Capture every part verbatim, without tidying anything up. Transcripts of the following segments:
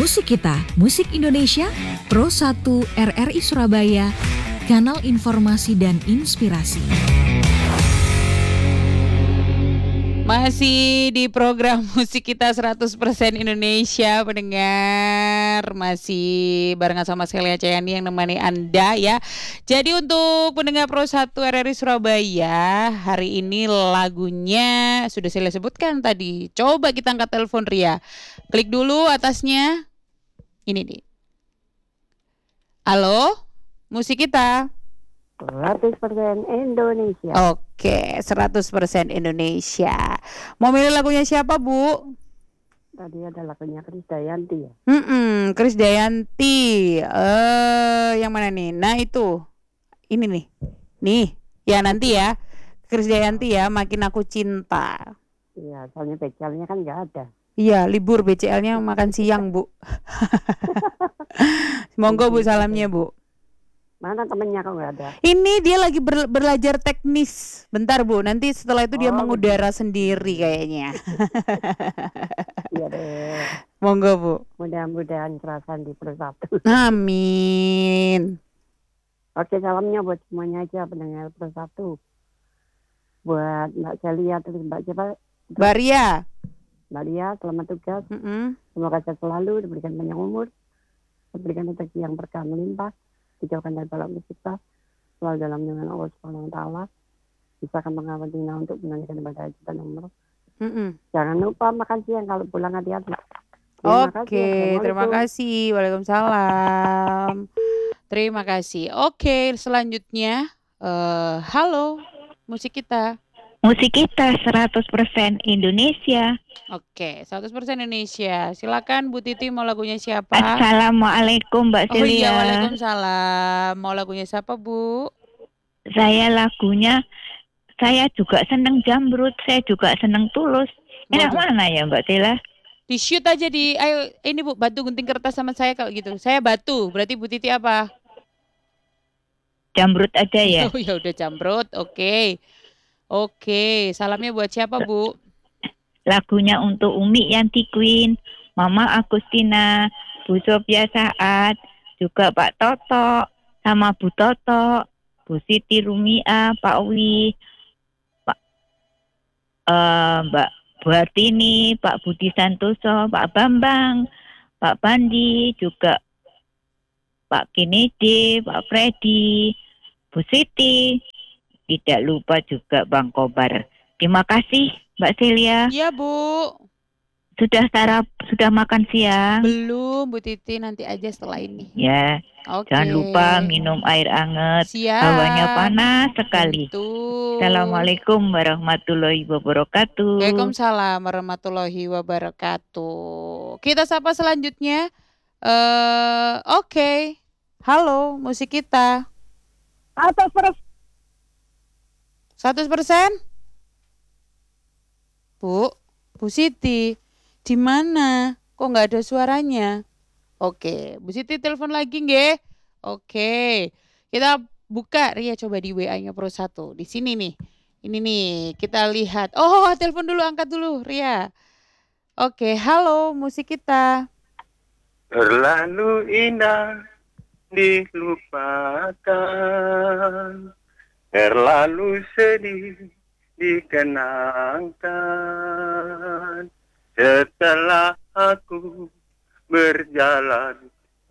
Musik Kita, Musik Indonesia, Pro satu R R I Surabaya, kanal informasi dan inspirasi. Masih di program Musik Kita seratus persen Indonesia, pendengar. Masih barengan sama Celia Cayani yang nemani Anda ya. Jadi untuk pendengar Pro satu R R I Surabaya, hari ini lagunya sudah saya sebutkan tadi. Coba kita angkat telepon Ria. Klik dulu atasnya. Ini nih. Halo, Musik Kita. seratus persen Indonesia. Oke, seratus persen Indonesia. Mau milih lagunya siapa, Bu? Tadi ada lagunya Krisdayanti ya. Hmm, Krisdayanti. Eh, yang mana nih? Nah, itu. Ini nih. Nih, ya nanti ya. Krisdayanti ya, Makin Aku Cinta. Iya, soalnya becalnya kan nggak ada. Iya, libur B C L-nya makan siang, Bu. Monggo Bu, salamnya, Bu. Mana temennya kok nggak ada? Ini dia lagi ber- belajar teknis. Bentar Bu, nanti setelah itu dia Oh, mengudara sendiri kayaknya. Iya deh. Monggo Bu. Mudah-mudahan kerasan di Pro satu. Amin. Oke, salamnya buat semuanya aja pendengar Pro satu. Buat Mbak Celia, terus Mbak siapa? Mbak Ria. Mbak Lia, selamat tugas. Mm-mm. Semoga sehat selalu, diberikan banyak umur, diberikan rezeki yang berkah melimpah, dijauhkan dari balak musibah, selalu dalam lindungan Allah Subhanahu wa taala. Sisakan pengawasannya untuk menunaikan ibadah haji dan umroh. Mm-mm. Jangan lupa makan siang kalau pulang hati-hati. Oke, Terima kasih. terima kasih. Waalaikumsalam. Terima kasih. Oke, selanjutnya eh halo, Musik Kita. Musik Kita seratus persen Indonesia. Oke, seratus persen Indonesia. Silakan Bu Titi, mau lagunya siapa? Assalamualaikum Mbak Oh iya, Celia. waalaikumsalam. Mau lagunya siapa, Bu? Saya lagunya, saya juga seneng Jamrut, saya juga seneng Tulus. Enak Waduh. mana ya Mbak Tila? Di shoot aja di, ayo ini Bu, batu gunting kertas sama saya kalau gitu. Saya batu, berarti Bu Titi apa? Jamrut aja ya. Oh ya udah Jamrut, oke. Oke, salamnya buat siapa, Bu? Lagunya untuk Umi Yanti Queen, Mama Agustina, Bu Sofia Saat, juga Pak Toto, sama Bu Toto, Bu Siti Rumia, Pak Wi, Pak eh, Mbak Bu Hartini, Pak Budi Santoso, Pak Bambang, Pak Bandi, juga Pak Kennedy, Pak Freddy, Bu Siti, tidak lupa juga Bang Kobar. Terima kasih Mbak Celia. Iya, Bu. Sudah sarap, sudah makan siang? Belum, Bu Titi, nanti aja setelah ini. Ya, Oke. jangan lupa minum air hangat. Siap. Hawanya panas sekali. Tentu. Assalamualaikum warahmatullahi wabarakatuh. Waalaikumsalam warahmatullahi wabarakatuh. Kita sapa selanjutnya. Eh, oke. Halo, Musik Kita. Atau per seratus persen? Bu, Bu Siti, di mana? Kok nggak ada suaranya? Oke, Bu Siti telepon lagi nggih? Oke, kita buka Ria, coba di W A-nya Pro satu. Di sini nih. Ini nih, kita lihat. Oh, telepon dulu, angkat dulu Ria. Oke, halo Musik Kita. Terlalu indah dilupakan, terlalu sedih dikenangkan. Setelah aku berjalan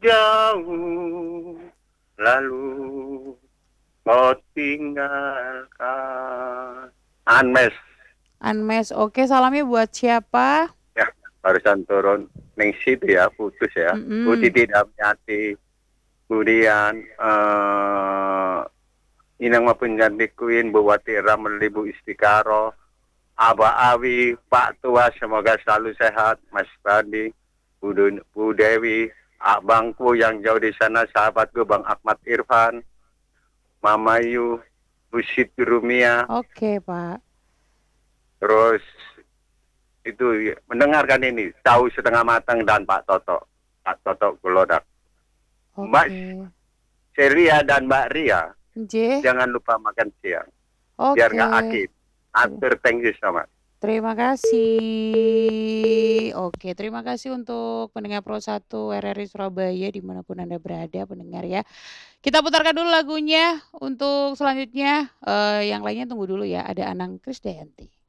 jauh, lalu kau tinggalkan. Anmes. Anmes, oke, salamnya buat siapa? Ya, barusan turun ning situ ya, putus ya. Mm-mm. Bu Titi Damiati. Kemudian eh Inang maupun Yanti Queen, Bu Wati Ramli, Bu Istikaro, Aba Awi, Pak Tua, semoga selalu sehat, Mas Bandi, Bu, Dun- Bu Dewi, abangku yang jauh di sana, sahabatku Bang Ahmad Irfan, Mama Yu, Bu Siti Rumia, Oke, Pak. terus itu mendengarkan ini, tahu setengah matang dan Pak Toto, Pak Toto Kulodak. Oke. Mbak Celia dan Mbak Ria, J. jangan lupa makan siang. Oke. Biar nggak akid. Atur, thank you so much. Terima kasih. Oke, terima kasih untuk pendengar Pro satu R R I Surabaya dimanapun Anda berada pendengar ya. Kita putarkan dulu lagunya untuk selanjutnya, eee, yang lainnya tunggu dulu ya, ada Anang Krisdayanti.